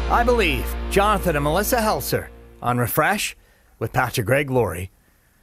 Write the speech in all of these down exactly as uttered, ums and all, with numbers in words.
I Believe, Jonathan and Melissa Helser on Refresh with Pastor Greg Laurie.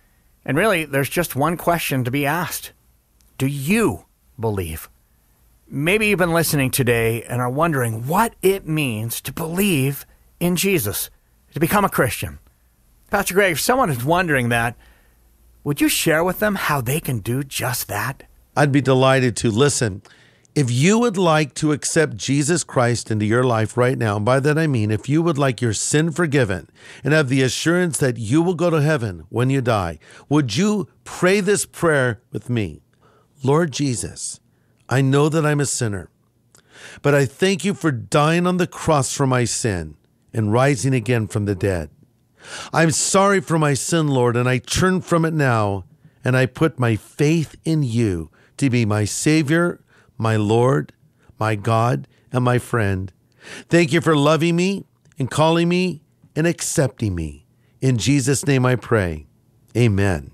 And really, there's just one question to be asked. Do you believe? Maybe you've been listening today and are wondering what it means to believe in Jesus, to become a Christian. Pastor Greg, if someone is wondering that, would you share with them how they can do just that? I'd be delighted to. Listen, if you would like to accept Jesus Christ into your life right now, and by that I mean if you would like your sin forgiven and have the assurance that you will go to heaven when you die, would you pray this prayer with me? Lord Jesus, I know that I'm a sinner, but I thank you for dying on the cross for my sin and rising again from the dead. I'm sorry for my sin, Lord, and I turn from it now, and I put my faith in you to be my Savior, my Lord, my God, and my friend. Thank you for loving me and calling me and accepting me. In Jesus' name I pray. Amen.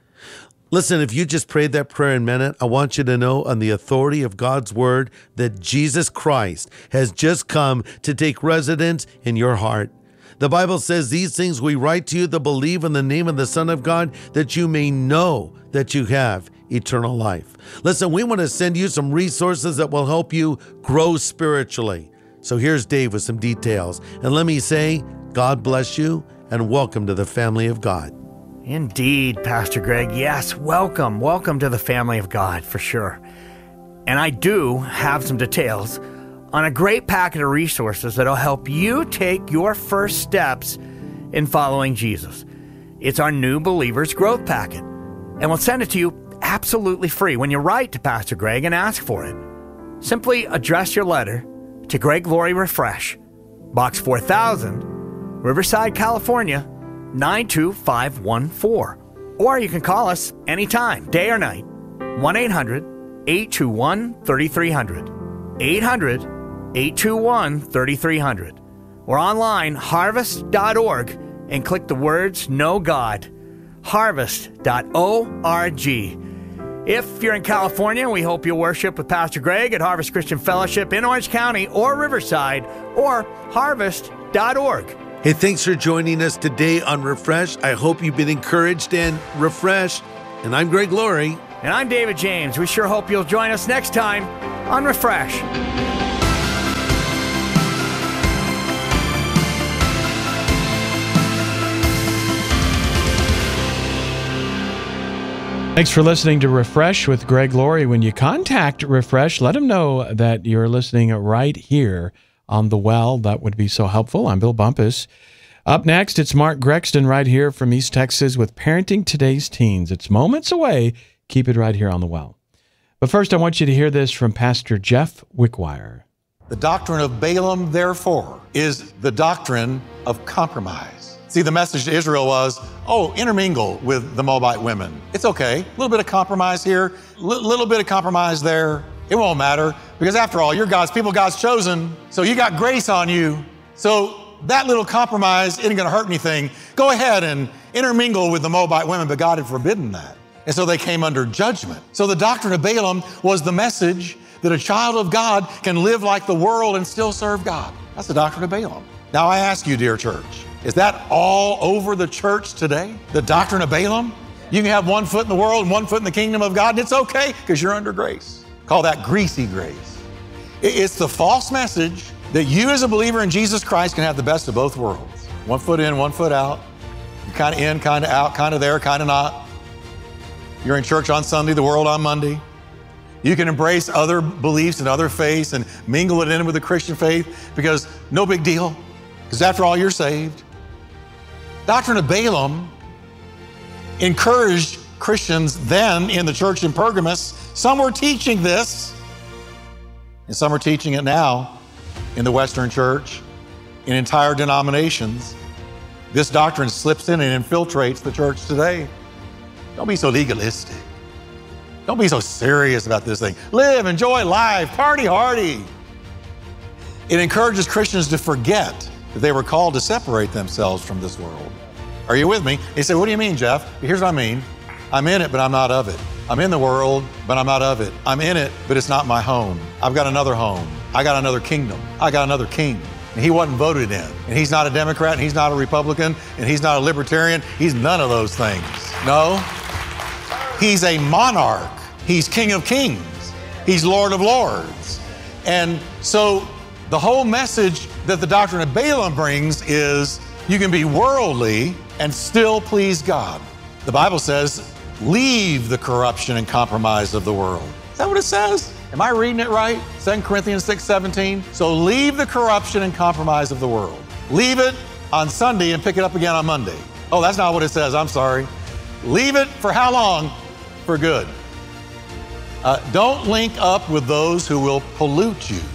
Listen, if you just prayed that prayer and meant it, I want you to know on the authority of God's word that Jesus Christ has just come to take residence in your heart. The Bible says, these things we write to you that believe in the name of the Son of God, that you may know that you have eternal life. Listen, we want to send you some resources that will help you grow spiritually. So here's Dave with some details. And let me say, God bless you and welcome to the family of God. Indeed, Pastor Greg. Yes, welcome. Welcome to the family of God, for sure. And I do have some details on a great packet of resources that'll help you take your first steps in following Jesus. It's our new Believers Growth Packet, and we'll send it to you absolutely free when you write to Pastor Greg and ask for it. Simply address your letter to Greg Laurie Refresh, Box four thousand, Riverside, California, nine two five one four. Or you can call us anytime, day or night, one eight hundred, eight two one, three three zero zero, eight hundred, eight two one, three three zero zero, or online, harvest dot org, and click the words Know God, harvest dot org. If you're in California, we hope you'll worship with Pastor Greg at Harvest Christian Fellowship in Orange County or Riverside, or harvest dot org. Hey, thanks for joining us today on Refresh. I hope you've been encouraged and refreshed. And I'm Greg Laurie. And I'm David James. We sure hope you'll join us next time on Refresh. Thanks for listening to Refresh with Greg Laurie. When you contact Refresh, let them know that you're listening right here on The Well. That would be so helpful. I'm Bill Bumpus. Up next, it's Mark Grexton right here from East Texas with Parenting Today's Teens. It's moments away. Keep it right here on The Well. But first, I want you to hear this from Pastor Jeff Wickwire. The doctrine of Balaam, therefore, is the doctrine of compromise. See, the message to Israel was, oh, intermingle with the Moabite women. It's okay. A little bit of compromise here, a li- little bit of compromise there. It won't matter, because after all, you're God's people, God's chosen, so you got grace on you. So that little compromise isn't going to hurt anything. Go ahead and intermingle with the Moabite women, but God had forbidden that. And so they came under judgment. So the doctrine of Balaam was the message that a child of God can live like the world and still serve God. That's the doctrine of Balaam. Now I ask you, dear church, is that all over the church today? The doctrine of Balaam? You can have one foot in the world and one foot in the kingdom of God, and it's okay because you're under grace. Call that greasy grace. It's the false message that you as a believer in Jesus Christ can have the best of both worlds. One foot in, one foot out. You're kind of in, kind of out, kind of there, kind of not. You're in church on Sunday, the world on Monday. You can embrace other beliefs and other faiths and mingle it in with the Christian faith because no big deal, because after all, you're saved. Doctrine of Balaam encouraged Christians then in the church in Pergamos. Some were teaching this, and some are teaching it now in the Western church, in entire denominations. This doctrine slips in and infiltrates the church today. Don't be so legalistic. Don't be so serious about this thing. Live, enjoy life, party hardy. It encourages Christians to forget that they were called to separate themselves from this world. Are you with me? You say, what do you mean, Jeff? Here's what I mean. I'm in it, but I'm not of it. I'm in the world, but I'm not of it. I'm in it, but it's not my home. I've got another home. I got another kingdom. I got another king. and he wasn't voted in. And he's not a Democrat, and he's not a Republican, and he's not a libertarian. He's none of those things. No. He's a monarch. He's King of Kings. He's Lord of Lords. And so the whole message that the doctrine of Balaam brings is you can be worldly and still please God. The Bible says, leave the corruption and compromise of the world. Is that what it says? Am I reading it right? Second Corinthians six seventeen. So leave the corruption and compromise of the world. Leave it on Sunday and pick it up again on Monday. Oh, that's not what it says. I'm sorry. Leave it for how long? For good. Uh, don't link up with those who will pollute you.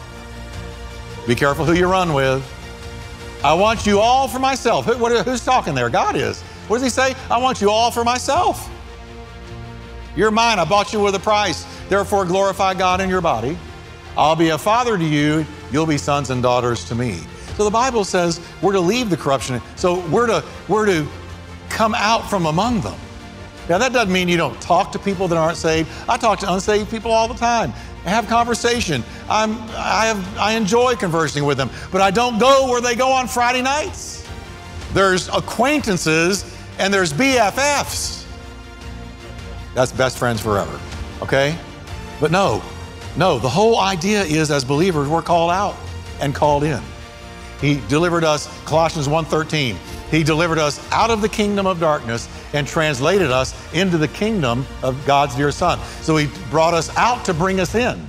Be careful who you run with. I want you all for myself. Who, what, who's talking there? God is. What does he say? I want you all for myself. You're mine. I bought you with a price. Therefore, glorify God in your body. I'll be a father to you. You'll be sons and daughters to me. So the Bible says we're to leave the corruption. So we're to, we're to come out from among them. Now, that doesn't mean you don't talk to people that aren't saved. I talk to unsaved people all the time. I have conversation. I'm, I, have, I enjoy conversing with them, but I don't go where they go on Friday nights. There's acquaintances and there's B F Fs. That's best friends forever, okay? But no, no, the whole idea is as believers, we're called out and called in. He delivered us, Colossians one thirteen, he delivered us out of the kingdom of darkness and translated us into the kingdom of God's dear Son. So he brought us out to bring us in.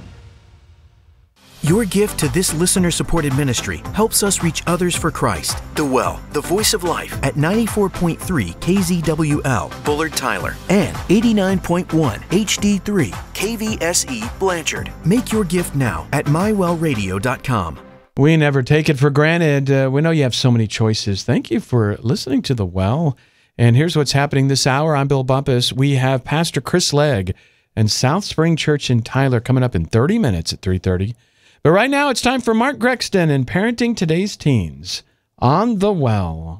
Your gift to this listener-supported ministry helps us reach others for Christ. The Well, the Voice of Life at ninety-four point three K Z W L, Bullard Tyler, and eighty-nine point one H D three K V S E Blanchard. Make your gift now at my well radio dot com. We never take it for granted. Uh, we know you have so many choices. Thank you for listening to The Well. And here's what's happening this hour. I'm Bill Bumpus. We have Pastor Chris Legg and South Spring Church in Tyler coming up in thirty minutes at three thirty. But right now, it's time for Mark Grexton and Parenting Today's Teens on The Well.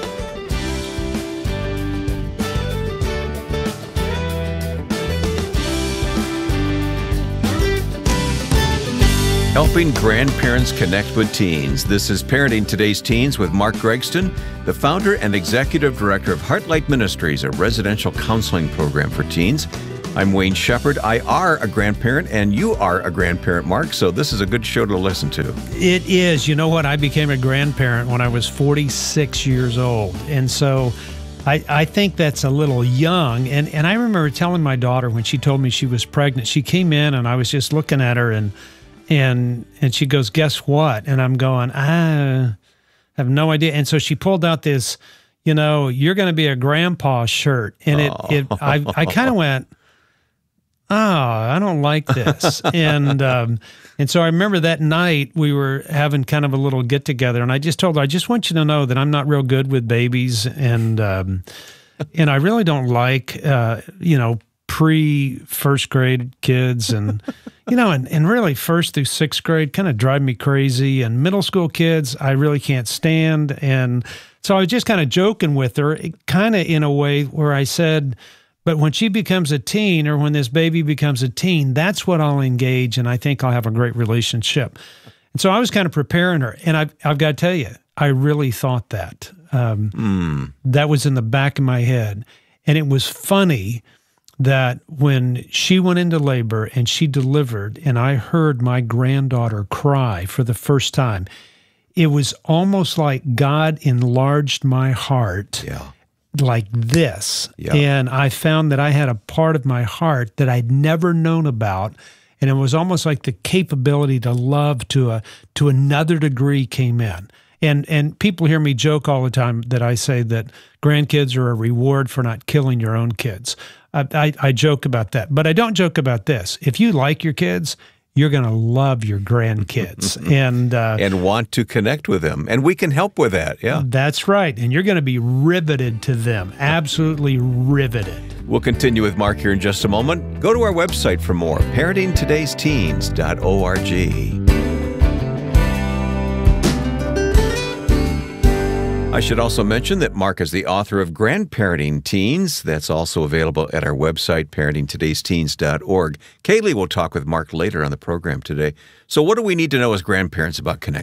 Helping grandparents connect with teens. This is Parenting Today's Teens with Mark Grexton, the founder and executive director of Heartlight Ministries, a residential counseling program for teens. I'm Wayne Shepherd. I are a grandparent, and you are a grandparent, Mark, so this is a good show to listen to. It is. You know what? I became a grandparent when I was forty-six years old, and so I, I think that's a little young. And, and I remember telling my daughter when she told me she was pregnant, she came in, and I was just looking at her, and and and she goes, "Guess what?" And I'm going, I have no idea. And so she pulled out this, you know, "You're going to be a grandpa" shirt, and it, Oh. it I, I kind of went, oh, I don't like this. and um, and so I remember that night we were having kind of a little get together, and I just told her, I just want you to know that I'm not real good with babies, and um, and I really don't like, uh, you know, pre first grade kids, and you know, and, and really first through sixth grade kind of drive me crazy, and middle school kids I really can't stand. And so I was just kind of joking with her, kind of in a way where I said, but when she becomes a teen, or when this baby becomes a teen, that's what I'll engage, and I think I'll have a great relationship. And so I was kind of preparing her, and I've, I've got to tell you, I really thought that. Um, Mm. That was in the back of my head. And it was funny that when she went into labor and she delivered, and I heard my granddaughter cry for the first time, it was almost like God enlarged my heart. Yeah. Like this. Yeah. And I found that I had a part of my heart that I'd never known about. And it was almost like the capability to love to a to another degree came in. And and people hear me joke all the time that I say that grandkids are a reward for not killing your own kids. I, I, I joke about that. But I don't joke about this. If you like your kids, you're going to love your grandkids. and uh, And want to connect with them. And we can help with that, yeah. That's right. And you're going to be riveted to them. Absolutely riveted. We'll continue with Mark here in just a moment. Go to our website for more, parenting todays teens dot org. I should also mention that Mark is the author of Grandparenting Teens. That's also available at our website, parenting todays teens dot org. Kaylee will talk with Mark later on the program today. So what do we need to know as grandparents about connecting?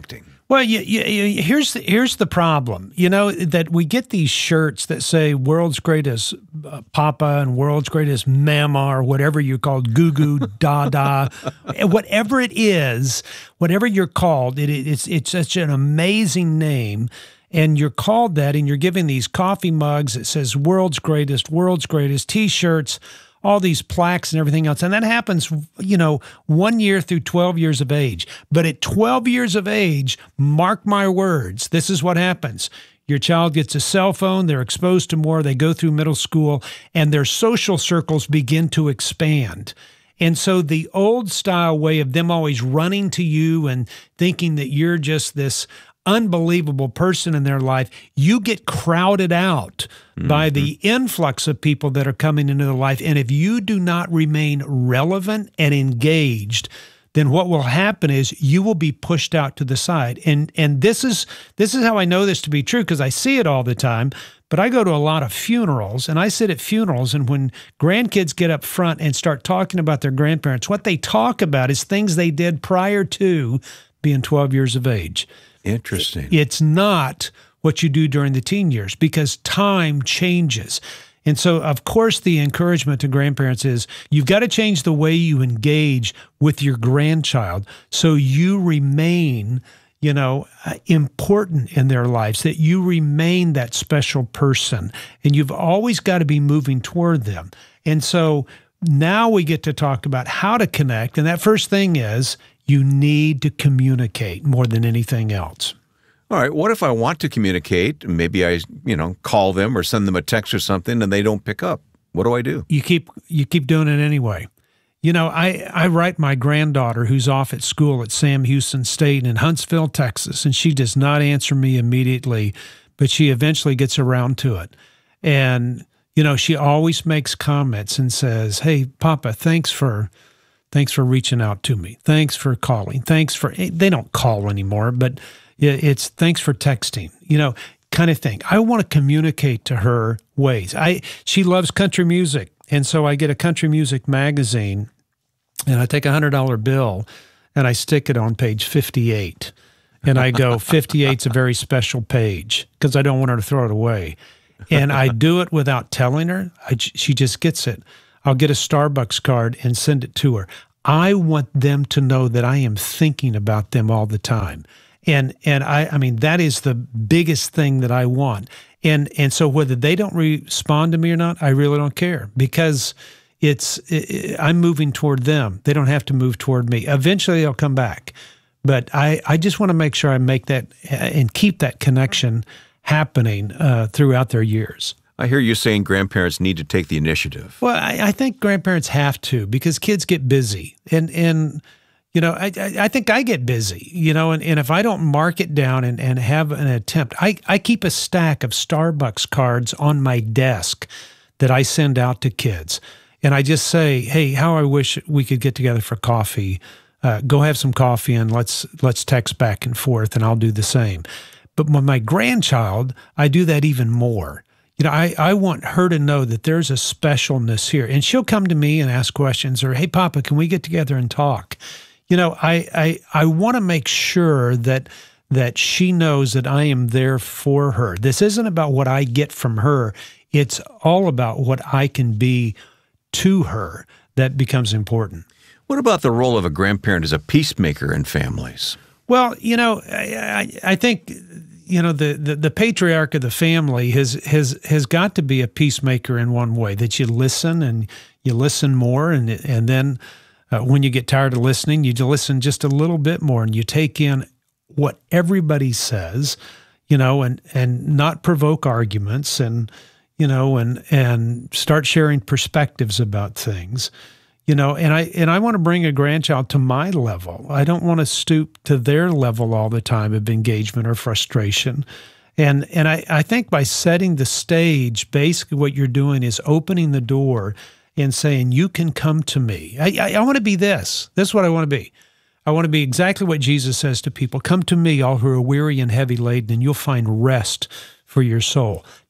Well, you, you, you, here's the, here's the problem. You know that we get these shirts that say "World's Greatest uh, Papa" and "World's Greatest Mama" or whatever you're called, Goo Goo Dada, whatever it is, whatever you're called. It, it's it's such an amazing name, and you're called that, and you're given these coffee mugs that says "World's Greatest," "World's Greatest," T-shirts, all these plaques and everything else. And that happens, you know, one year through twelve years of age. But at twelve years of age, mark my words, this is what happens. Your child gets a cell phone, they're exposed to more, they go through middle school, and their social circles begin to expand. And so the old style way of them always running to you and thinking that you're just this unbelievable person in their life, you get crowded out mm-hmm. by the influx of people that are coming into their life. And if you do not remain relevant and engaged, then what will happen is you will be pushed out to the side. And and this is this is how I know this to be true, because I see it all the time. But I go to a lot of funerals, and I sit at funerals, and when grandkids get up front and start talking about their grandparents, what they talk about is things they did prior to being twelve years of age. Interesting. It's not what you do during the teen years, because time changes. And so, of course, the encouragement to grandparents is you've got to change the way you engage with your grandchild so you remain, you know, uh, important in their lives, that you remain that special person. And you've always got to be moving toward them. And so now we get to talk about how to connect. And that first thing is, you need to communicate more than anything else. All right. What if I want to communicate? Maybe I, you know, call them or send them a text or something, and they don't pick up. What do I do? You keep you keep doing it anyway. You know, I, I write my granddaughter who's off at school at Sam Houston State in Huntsville, Texas, and she does not answer me immediately, but she eventually gets around to it. And, you know, she always makes comments and says, "Hey, Papa, thanks for... Thanks for reaching out to me. Thanks for calling. Thanks for," they don't call anymore, but it's thanks for texting, you know, kind of thing. I want to communicate to her ways. I She loves country music, and so I get a country music magazine, and I take a one hundred dollar bill, and I stick it on page fifty-eight. And I go, fifty-eight's a very special page, because I don't want her to throw it away. And I do it without telling her. I, she just gets it. I'll get a Starbucks card and send it to her. I want them to know that I am thinking about them all the time. And and I I mean, that is the biggest thing that I want. And and so whether they don't respond to me or not, I really don't care, because it's it, I'm moving toward them. They don't have to move toward me. Eventually they'll come back. But I, I just want to make sure I make that and keep that connection happening uh, throughout their years. I hear you saying grandparents need to take the initiative. Well, I, I think grandparents have to, because kids get busy. And, and you know, I, I think I get busy, you know, and, and if I don't mark it down and, and have an attempt, I, I keep a stack of Starbucks cards on my desk that I send out to kids. And I just say, hey, how I wish we could get together for coffee. Uh, go have some coffee and let's let's text back and forth, and I'll do the same. But with my grandchild, I do that even more. You know, I, I want her to know that there's a specialness here. And she'll come to me and ask questions, or, "Hey, Papa, can we get together and talk?" You know, I I, I want to make sure that that she knows that I am there for her. This isn't about what I get from her. It's all about what I can be to her. That becomes important. What about the role of a grandparent as a peacemaker in families? Well, you know, I, I, I think... You know, the, the, the patriarch of the family has, has has got to be a peacemaker in one way, that you listen and you listen more. And, and then uh, when you get tired of listening, you listen just a little bit more, and you take in what everybody says, you know, and, and not provoke arguments, and, you know, and, and start sharing perspectives about things. You know, and I and I want to bring a grandchild to my level. I don't want to stoop to their level all the time of engagement or frustration. And and I, I think by setting the stage, basically what you're doing is opening the door and saying, you can come to me. I, I, I want to be this. This is what I want to be. I want to be exactly what Jesus says to people. Come to me, all who are weary and heavy laden, and you'll find rest for your soul.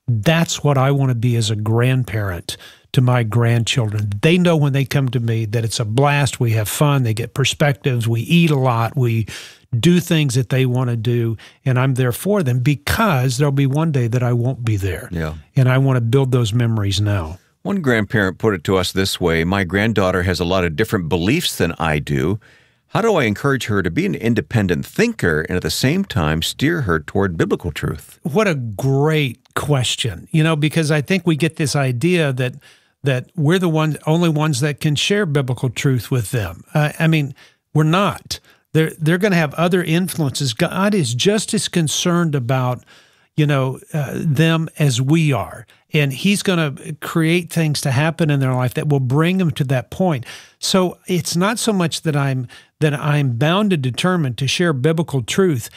That's what I want to be as a grandparent to my grandchildren. They know when they come to me that it's a blast. We have fun. They get perspectives. We eat a lot. We do things that they want to do, and I'm there for them because there'll be one day that I won't be there. Yeah. And I want to build those memories now. One grandparent put it to us this way: my granddaughter has a lot of different beliefs than I do. How do I encourage her to be an independent thinker and at the same time steer her toward biblical truth? What a great question. You know, because I think we get this idea that that we're the ones, only ones that can share biblical truth with them. Uh, I mean, we're not. They're, they're going to have other influences. God is just as concerned about, you know, uh, them as we are. And he's going to create things to happen in their life that will bring them to that point. So it's not so much that I'm that I'm bound and determined to share biblical truth.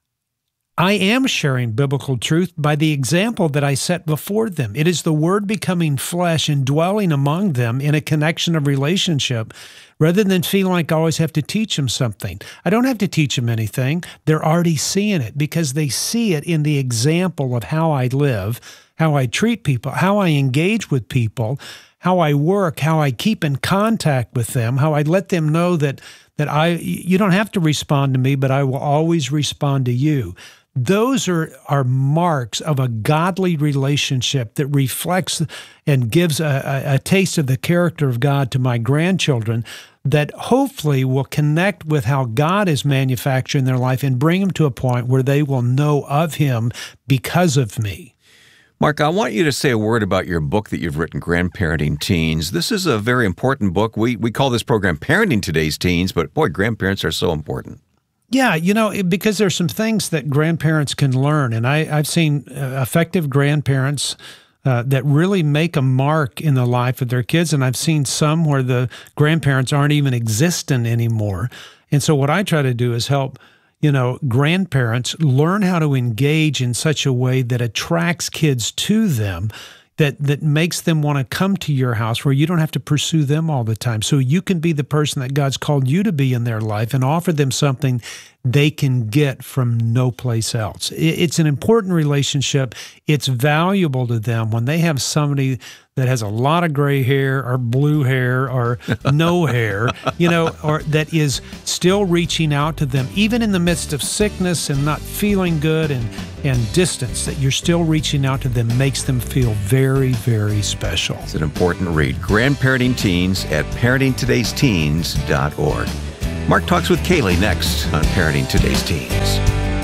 I am sharing biblical truth by the example that I set before them. It is the Word becoming flesh and dwelling among them in a connection of relationship, rather than feeling like I always have to teach them something. I don't have to teach them anything. They're already seeing it because they see it in the example of how I live, how I treat people, how I engage with people, how I work, how I keep in contact with them, how I let them know that that I you don't have to respond to me, but I will always respond to you. Those are, are marks of a godly relationship that reflects and gives a, a, a taste of the character of God to my grandchildren that hopefully will connect with how God is manufacturing their life and bring them to a point where they will know of Him because of me. Mark, I want you to say a word about your book that you've written, Grandparenting Teens. This is a very important book. We we call this program Parenting Today's Teens, but boy, grandparents are so important. Yeah, you know, because there's some things that grandparents can learn, and I, I've seen uh, effective grandparents uh, that really make a mark in the life of their kids, and I've seen some where the grandparents aren't even existent anymore. And so what I try to do is help, you know, grandparents learn how to engage in such a way that attracts kids to them, that that makes them want to come to your house where you don't have to pursue them all the time. So you can be the person that God's called you to be in their life and offer them something they can get from no place else. It's an important relationship. It's valuable to them when they have somebody that has a lot of gray hair or blue hair or no hair, you know, or that is still reaching out to them, even in the midst of sickness and not feeling good and, and distance, that you're still reaching out to them makes them feel very, very special. It's an important read. Grandparenting Teens at parenting todays teens dot org. Mark talks with Kaylee next on Parenting Today's Teens.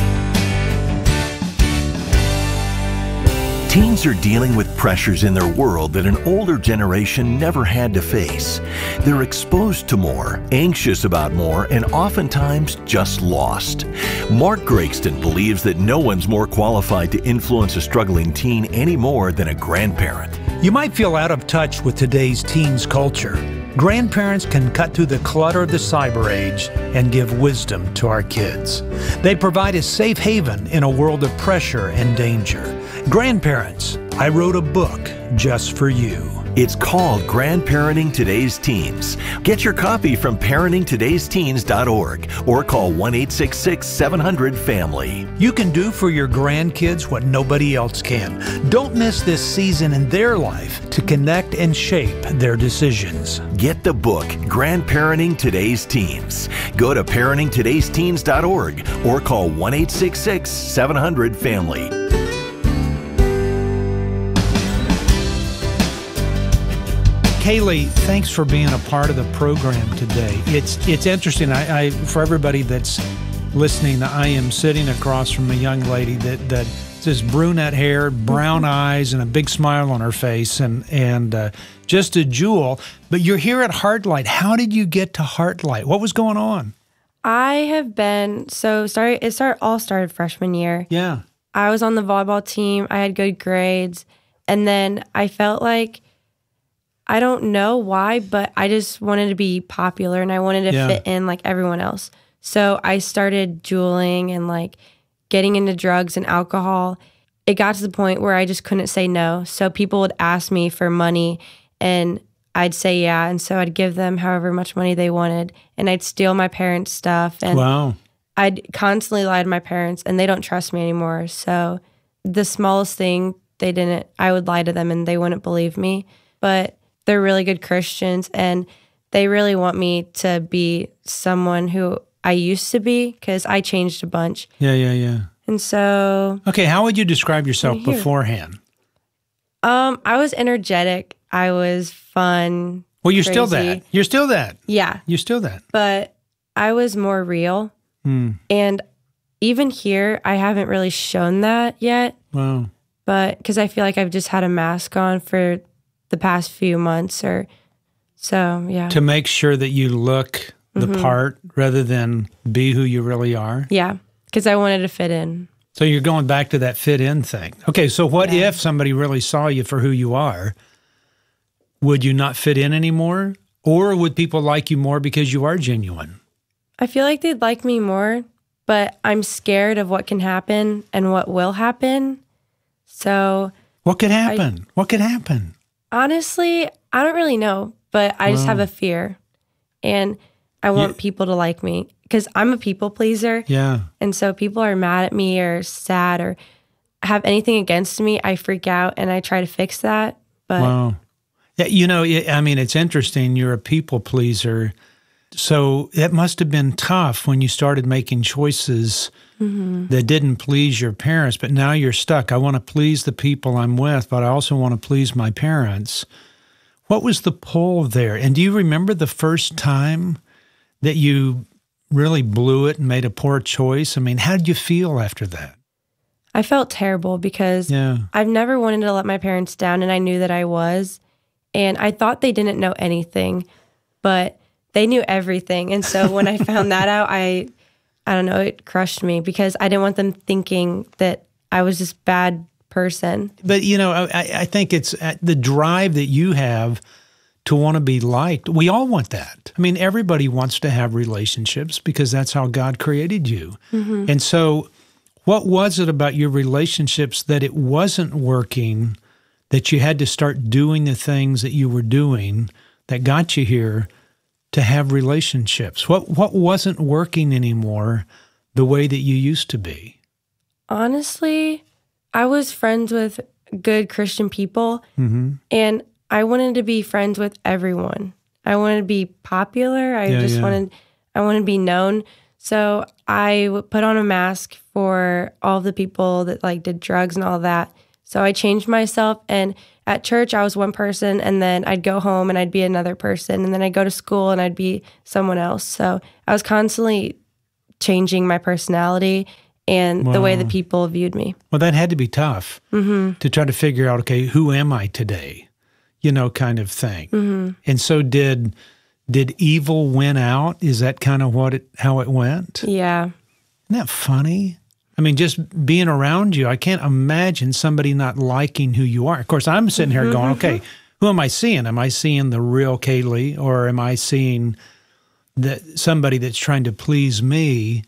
Teens are dealing with pressures in their world that an older generation never had to face. They're exposed to more, anxious about more, and oftentimes just lost. Mark Gregston believes that no one's more qualified to influence a struggling teen any more than a grandparent. You might feel out of touch with today's teens culture. Grandparents can cut through the clutter of the cyber age and give wisdom to our kids. They provide a safe haven in a world of pressure and danger. Grandparents, I wrote a book just for you. It's called Grandparenting Today's Teens. Get your copy from parenting todays teens dot org or call one eight six six, seven hundred, family. You can do for your grandkids what nobody else can. Don't miss this season in their life to connect and shape their decisions. Get the book, Grandparenting Today's Teens. Go to parenting todays teens dot org or call one eight six six, seven hundred, family. Kaylee, thanks for being a part of the program today. It's it's interesting. I, I for everybody that's listening, I am sitting across from a young lady that that has brunette hair, brown eyes, and a big smile on her face, and and uh, just a jewel. But you're here at Heartlight. How did you get to Heartlight? What was going on? I have been so sorry. It started all started freshman year. Yeah, I was on the volleyball team. I had good grades, and then I felt like, I don't know why, but I just wanted to be popular and I wanted to Yeah. fit in like everyone else. So I started juuling and like getting into drugs and alcohol. It got to the point where I just couldn't say no. So people would ask me for money and I'd say yeah. And so I'd give them however much money they wanted and I'd steal my parents' stuff. And wow. I'd constantly lie to my parents and they don't trust me anymore. So the smallest thing they didn't, I would lie to them and they wouldn't believe me. But they're really good Christians, and they really want me to be someone who I used to be, because I changed a bunch. Yeah, yeah, yeah. And so... Okay, how would you describe yourself Here. beforehand? Um, I was energetic. I was fun. Well, you're crazy. still that. You're still that. Yeah. You're still that. But I was more real. Mm. And even here, I haven't really shown that yet. Wow. But because I feel like I've just had a mask on for the past few months or so, yeah. To make sure that you look the Mhm. part rather than be who you really are. Yeah, because I wanted to fit in. So you're going back to that fit in thing. Okay, so what Yeah. if somebody really saw you for who you are? Would you not fit in anymore? Or would people like you more because you are genuine? I feel like they'd like me more, but I'm scared of what can happen and what will happen. So What could happen? what could happen? honestly, I don't really know, but I just Wow. have a fear. And I want Yeah. people to like me because I'm a people pleaser. Yeah. And so people are mad at me or sad or have anything against me, I freak out and I try to fix that. But Wow. Yeah, you know, I mean, it's interesting. You're a people pleaser. So it must have been tough when you started making choices Mhm. that didn't please your parents, but now you're stuck. I want to please the people I'm with, but I also want to please my parents. What was the pull there? And do you remember the first time that you really blew it and made a poor choice? I mean, how did you feel after that? I felt terrible because Yeah. I've never wanted to let my parents down, and I knew that I was. And I thought they didn't know anything, but they knew everything. And so when I found that out, I, I don't know, it crushed me because I didn't want them thinking that I was this bad person. But, you know, I, I think it's the drive that you have to want to be liked. We all want that. I mean, everybody wants to have relationships because that's how God created you. Mhm. And so what was it about your relationships that it wasn't working, that you had to start doing the things that you were doing that got you here to have relationships? What what wasn't working anymore the way that you used to be? Honestly, I was friends with good Christian people, Mm-hmm. and I wanted to be friends with everyone. I wanted to be popular. I Yeah, just yeah. wanted, I wanted to be known. So I would put on a mask for all the people that like did drugs and all that. So I changed myself, and at church I was one person, and then I'd go home and I'd be another person, and then I'd go to school and I'd be someone else. So I was constantly changing my personality and the way Wow. that people viewed me. Well, that had to be tough Mm-hmm. to try to figure out, okay, who am I today? You know, kind of thing. Mm-hmm. And so did did evil win out? Is that kind of what it how it went? Yeah. Isn't that funny? I mean, just being around you, I can't imagine somebody not liking who you are. Of course, I'm sitting here going, okay, who am I seeing? Am I seeing the real Kaylee, or am I seeing that somebody that's trying to please me?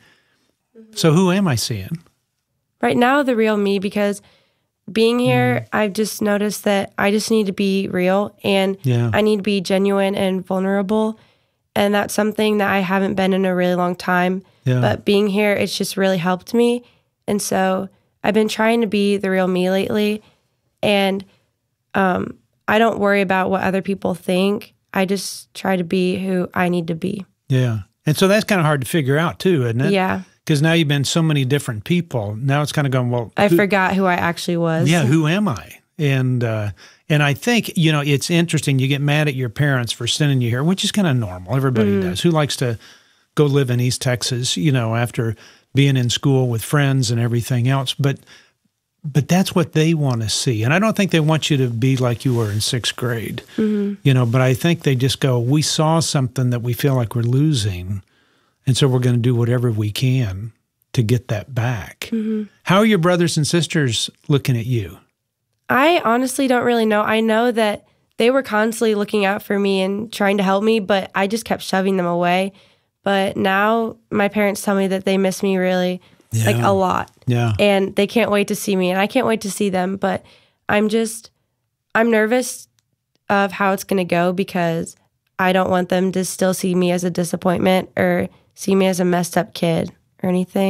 So who am I seeing? Right now, the real me, because being here, I've just noticed that I just need to be real, and Yeah. I need to be genuine and vulnerable. And that's something that I haven't been in a really long time. Yeah. But being here, it's just really helped me. And so I've been trying to be the real me lately. And um, I don't worry about what other people think. I just try to be who I need to be. Yeah. And so that's kind of hard to figure out too, isn't it? Yeah. Because now you've been so many different people. Now it's kind of going, well, I who- forgot who I actually was. yeah, who am I? And uh, and I think, you know, it's interesting. You get mad at your parents for sending you here, which is kind of normal. Everybody Mhm. does. Who likes to go live in East Texas, you know, after being in school with friends and everything else? But but that's what they want to see. And I don't think they want you to be like you were in sixth grade, Mhm. you know, but I think they just go, we saw something that we feel like we're losing. And so we're going to do whatever we can to get that back. Mhm. How are your brothers and sisters looking at you? I honestly don't really know. I know that they were constantly looking out for me and trying to help me, but I just kept shoving them away. But now my parents tell me that they miss me really, like Yeah. a lot. Yeah. And they can't wait to see me, and I can't wait to see them. But I'm just, I'm nervous of how it's going to go because I don't want them to still see me as a disappointment or see me as a messed up kid or anything.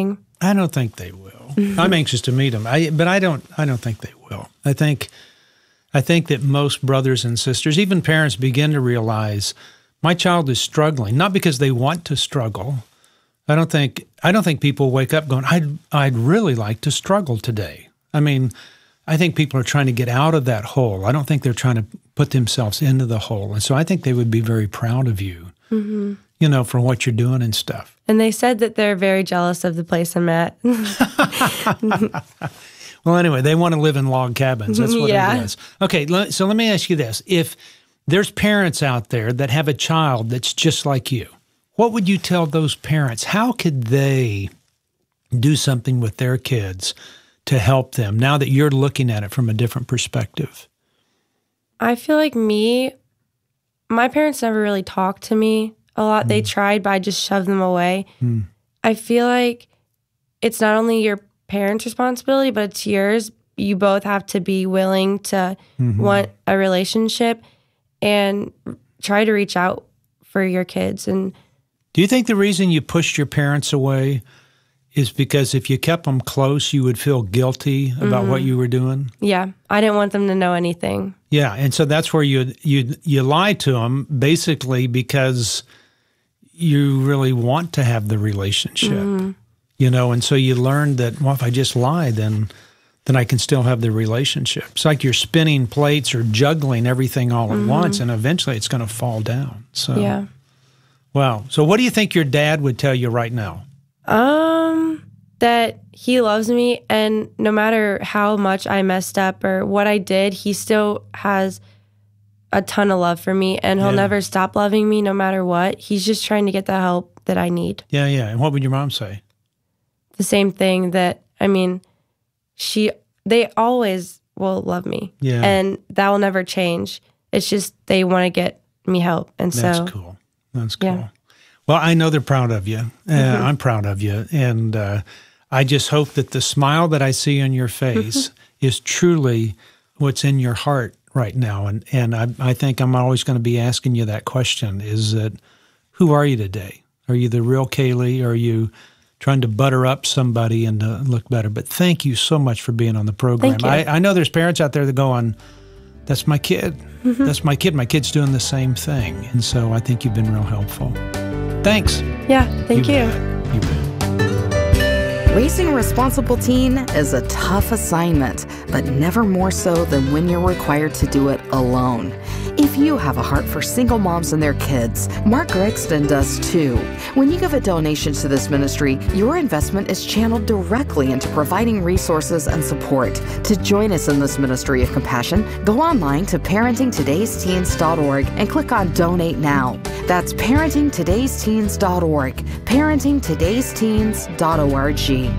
I don't think they will. I'm anxious to meet them, I, but I don't. I don't think they will. I think, I think that most brothers and sisters, even parents, begin to realize my child is struggling, not because they want to struggle. I don't think. I don't think people wake up going, "I'd, I'd really like to struggle today." I mean, I think people are trying to get out of that hole. I don't think they're trying to put themselves into the hole, and so I think they would be very proud of you. Mm-hmm. You know, for what you're doing and stuff. And they said that they're very jealous of the place I'm at. Well, anyway, they want to live in log cabins. That's what yeah. it is. Okay, so let me ask you this. If there's parents out there that have a child that's just like you, what would you tell those parents? How could they do something with their kids to help them now that you're looking at it from a different perspective? I feel like me, my parents never really talked to me a lot. Mm. They tried, but I just shoved them away. Mm. I feel like it's not only your parents' responsibility, but it's yours. You both have to be willing to mm-hmm. want a relationship and try to reach out for your kids. And do you think the reason you pushed your parents away is because if you kept them close, you would feel guilty about mm-hmm. what you were doing? Yeah, I didn't want them to know anything. Yeah, and so that's where you you you lie to them basically because you really want to have the relationship, mm-hmm. you know, and so you learn that, well, if I just lie, then then I can still have the relationship. It's like you're spinning plates or juggling everything all at mm-hmm. once, and eventually it's going to fall down. So, yeah. Wow. So what do you think your dad would tell you right now? Um, that he loves me, and no matter how much I messed up or what I did, he still has a ton of love for me, and he'll yeah. never stop loving me no matter what. He's just trying to get the help that I need. Yeah, yeah. And what would your mom say? The same thing that, I mean, she, they always will love me. Yeah. And that will never change. It's just they want to get me help. And That's so. That's cool. That's cool. Yeah. Well, I know they're proud of you. Uh, mm-hmm. I'm proud of you. And uh, I just hope that the smile that I see on your face is truly what's in your heart right now. And and I, I think I'm always going to be asking you that question, is that who are you today? Are you the real Kaylee? Are you trying to butter up somebody and uh, look better? But thank you so much for being on the program. Thank you. I, I know there's parents out there that go on, that's my kid. Mm-hmm. That's my kid. My kid's doing the same thing. And so I think you've been real helpful. Thanks. Yeah, thank you. You bet. You bet. Raising a responsible teen is a tough assignment, but never more so than when you're required to do it alone. If you have a heart for single moms and their kids, Mark Gregston does too. When you give a donation to this ministry, your investment is channeled directly into providing resources and support. To join us in this ministry of compassion, go online to parenting today's teens dot org and click on Donate Now. That's parenting today's teens dot org, parenting today's teens dot org.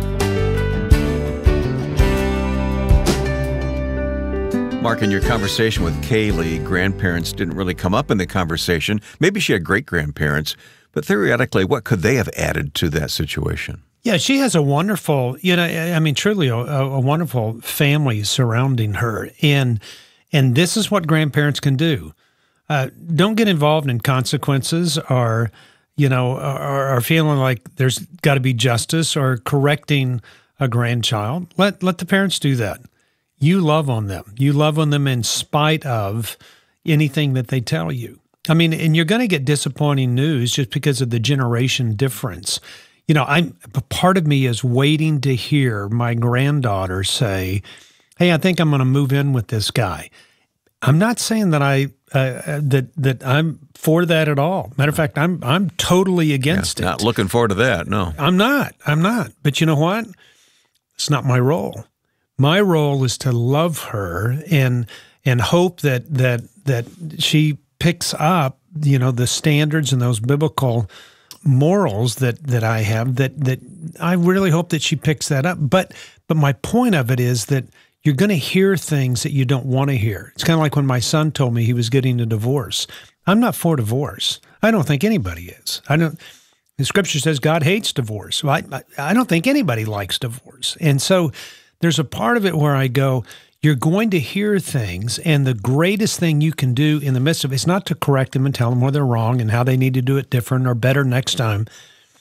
Mark, in your conversation with Kaylee, grandparents didn't really come up in the conversation. Maybe she had great-grandparents, but theoretically, what could they have added to that situation? Yeah, she has a wonderful, you know, I mean, truly a, a wonderful family surrounding her. And and this is what grandparents can do. Uh, don't get involved in consequences or, you know, or, or feeling like there's got to be justice or correcting a grandchild. Let let the parents do that. You love on them. You love on them in spite of anything that they tell you. I mean, and you're going to get disappointing news just because of the generation difference. You know, I'm part of me is waiting to hear my granddaughter say, "Hey, I think I'm going to move in with this guy." I'm not saying that I uh, that that I'm for that at all. Matter of fact, I'm I'm totally against yeah, it. Not looking forward to that. No, I'm not. I'm not. But you know what? It's not my role. My role is to love her and and hope that that that she picks up, you know, the standards and those biblical morals that that I have. That that I really hope that she picks that up. But but my point of it is that you're going to hear things that you don't want to hear. It's kind of like when my son told me he was getting a divorce. I'm not for divorce. I don't think anybody is. I don't. The scripture says God hates divorce. Well, I, I don't think anybody likes divorce. And so there's a part of it where I go, you're going to hear things, and the greatest thing you can do in the midst of it is not to correct them and tell them where they're wrong and how they need to do it different or better next time.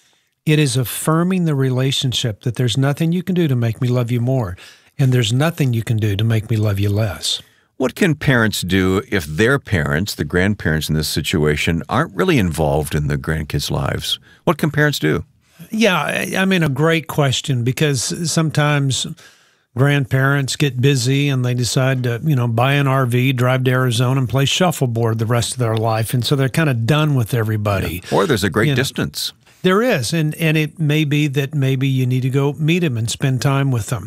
It is affirming the relationship that there's nothing you can do to make me love you more, and there's nothing you can do to make me love you less. What can parents do if their parents, the grandparents in this situation, aren't really involved in the grandkids' lives? What can parents do? Yeah, I mean, a great question, because sometimes grandparents get busy and they decide to, you know, buy an R V, drive to Arizona and play shuffleboard the rest of their life. And so they're kind of done with everybody. Yeah. Or there's a great you distance. Know, there is. And, and it may be that maybe you need to go meet them and spend time with them.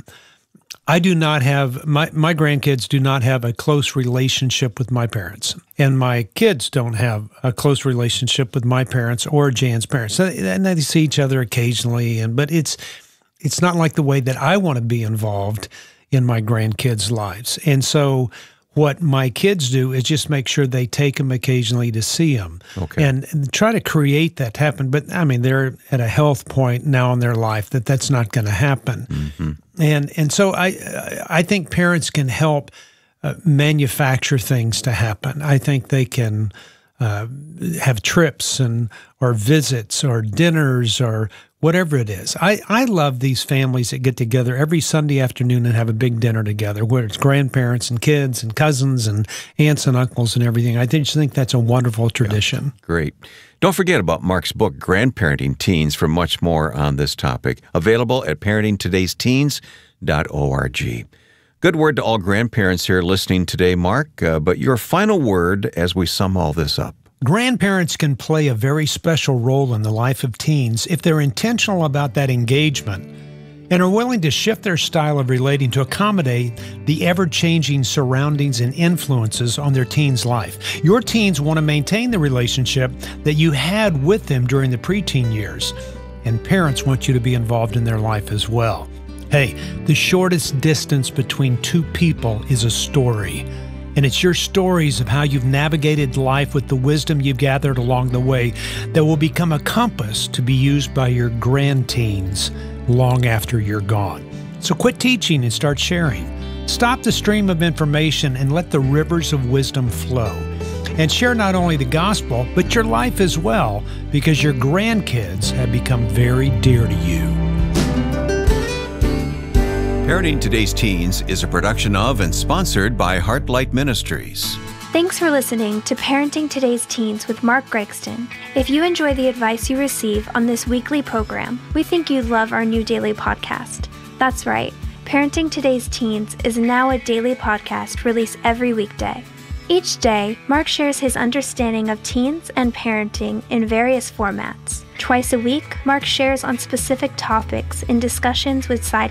I do not have, my, my grandkids do not have a close relationship with my parents. And my kids don't have a close relationship with my parents or Jan's parents. And they see each other occasionally, and but it's it's not like the way that I want to be involved in my grandkids' lives. And so what my kids do is just make sure they take them occasionally to see them. Okay. And, and try to create that to happen. But, I mean, they're at a health point now in their life that that's not going to happen. Mm-hmm. And and so I I think parents can help uh, manufacture things to happen. I think they can uh, have trips and or visits or dinners or whatever it is. I, I love these families that get together every Sunday afternoon and have a big dinner together, where it's grandparents and kids and cousins and aunts and uncles and everything. I just think that's a wonderful tradition. Yeah, great. Don't forget about Mark's book, Grandparenting Teens, for much more on this topic. Available at parenting todays teens dot org. Good word to all grandparents here listening today, Mark, uh, but your final word as we sum all this up. Grandparents can play a very special role in the life of teens if they're intentional about that engagement and are willing to shift their style of relating to accommodate the ever-changing surroundings and influences on their teen's life. Your teens want to maintain the relationship that you had with them during the preteen years, and parents want you to be involved in their life as well. Hey, the shortest distance between two people is a story. And it's your stories of how you've navigated life with the wisdom you've gathered along the way that will become a compass to be used by your grandteens long after you're gone. So quit teaching and start sharing. Stop the stream of information and let the rivers of wisdom flow. And share not only the gospel, but your life as well, because your grandkids have become very dear to you. Parenting Today's Teens is a production of and sponsored by Heartlight Ministries. Thanks for listening to Parenting Today's Teens with Mark Gregston. If you enjoy the advice you receive on this weekly program, we think you'd love our new daily podcast. That's right, Parenting Today's Teens is now a daily podcast released every weekday. Each day, Mark shares his understanding of teens and parenting in various formats. Twice a week, Mark shares on specific topics in discussions with side